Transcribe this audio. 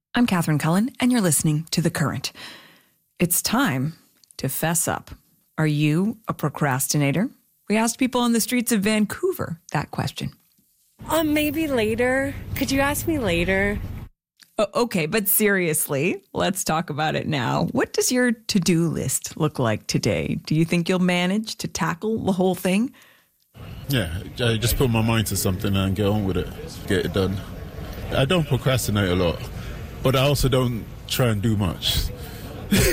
I'm Catherine Cullen, and you're listening to The Current. It's time to fess up. Are you a procrastinator? We asked people on the streets of Vancouver that question. Maybe later. Could you ask me later? Okay, but seriously, let's talk about it now. What does your to-do list look like today? Do you think you'll manage to tackle the whole thing? Yeah, I just put my mind to something and get on with it, get it done. I don't procrastinate a lot, but I also don't try and do much.